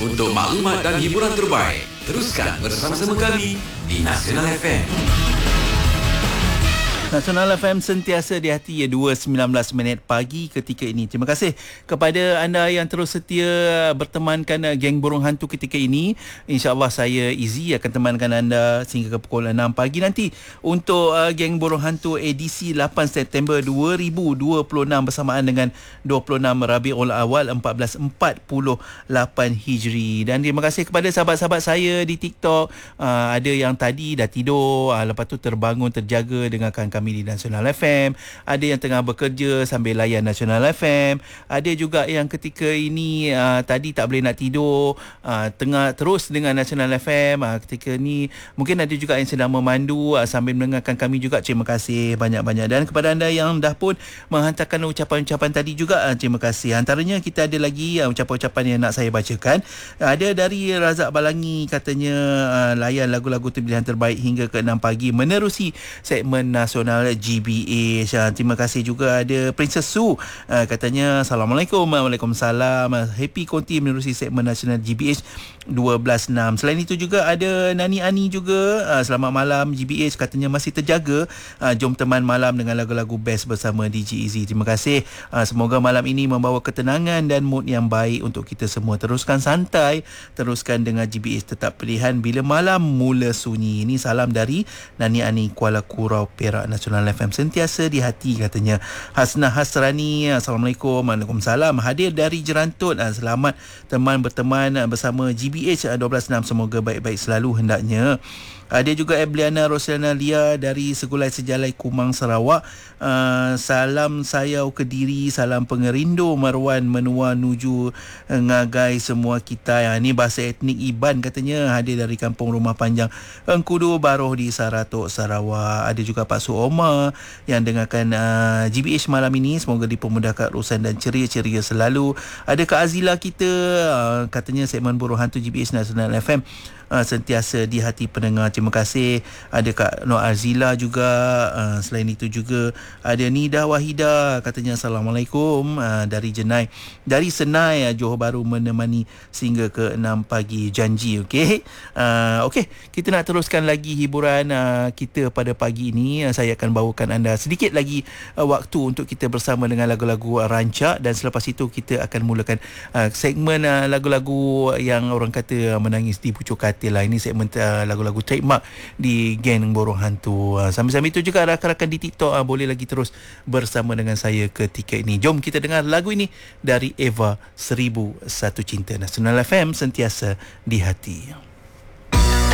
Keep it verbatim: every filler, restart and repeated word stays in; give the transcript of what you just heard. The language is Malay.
Untuk maklumat dan hiburan terbaik, teruskan bersama-sama kami di Nasional F M. Nasional F M sentiasa di hati ya, dua sembilan belas minit pagi ketika ini. Terima kasih kepada anda yang terus setia bertemankan geng burung hantu ketika ini. InsyaAllah saya Izzy akan temankan anda sehingga ke pukul enam pagi nanti untuk uh, geng burung hantu edisi lapan September dua ribu dua puluh enam bersamaan dengan dua puluh enam Rabiul Awal empat belas empat puluh lapan Hijri. Dan terima kasih kepada sahabat-sahabat saya di TikTok. Uh, ada yang tadi dah tidur, uh, lepas tu terbangun terjaga dengarkan kami kami di Nasional F M, ada yang tengah bekerja sambil layan Nasional F M, ada juga yang ketika ini uh, tadi tak boleh nak tidur, uh, tengah terus dengan Nasional F M, uh, ketika ni mungkin ada juga yang sedang memandu uh, sambil mendengarkan kami juga. Terima kasih banyak-banyak. Dan kepada anda yang dah pun menghantarkan ucapan-ucapan tadi juga, uh, terima kasih. Antaranya kita ada lagi uh, ucapan-ucapan yang nak saya bacakan. Uh, ada dari Razak Balangi, katanya uh, layan lagu-lagu pilihan terbaik hingga ke enam pagi menerusi segmen Nasional G B H. Terima kasih juga ada Princess Su, uh, katanya Assalamualaikum. Waalaikumsalam. Happy konti menerusi segmen Nasional G B H dua belas enam. Selain itu juga ada Nani Ani juga, uh, selamat malam G B H, katanya masih terjaga. Uh, jom teman malam dengan lagu-lagu best bersama D J Izzy. Terima kasih. Uh, semoga malam ini membawa ketenangan dan mood yang baik untuk kita semua. Teruskan santai, teruskan dengan G B H, tetap pilihan bila malam mula sunyi. Ini salam dari Nani Ani, Kuala Kurau, Perak. Nasional F M sentiasa di hati, katanya Hasnah Hasrani. Assalamualaikum. Waalaikumsalam. Hadir dari Jerantut. Selamat teman berteman bersama G B H dua belas enam. Semoga baik-baik selalu hendaknya. Ada juga Ebliana Rosiana Lia dari Segulai Sejalai, Kumang, Sarawak. Uh, salam sayau Kediri, salam pengerindu Marwan menua nuju ngagai semua kita. Ya, ini bahasa etnik Iban katanya, hadir dari Kampung Rumah Panjang Engkudu Baroh di Saratok, Sarawak. Ada juga Pak Su Omar yang dengarkan uh, G B H malam ini. Semoga dipermudahkan urusan dan ceria-ceria selalu. Ada Kak Azila kita, uh, katanya segmen Burung Hantu G B H Nasional F M Uh, sentiasa di hati pendengar. Terima kasih. Ada Kak Nur Azila juga. Uh, selain itu juga ada Nida Wahida, katanya Assalamualaikum, uh, dari Jenai, dari Senai, uh, Johor Bahru, menemani sehingga ke enam pagi. Janji. Okey. Uh, Okey, kita nak teruskan lagi hiburan uh, kita pada pagi ini. Uh, saya akan bawakan anda sedikit lagi uh, waktu untuk kita bersama dengan lagu-lagu uh, rancak, dan selepas itu kita akan mulakan uh, segmen uh, lagu-lagu yang orang kata uh, menangis di pucuk hati lah. Ini segmen uh, lagu-lagu trademark di geng burung hantu. Uh, sambil-sambil itu juga rakan-rakan di TikTok uh, boleh lagi terus bersama dengan saya ketika ini. Jom kita dengar lagu ini dari Eva, Seribu Satu Cinta. Nasional F M sentiasa di hati.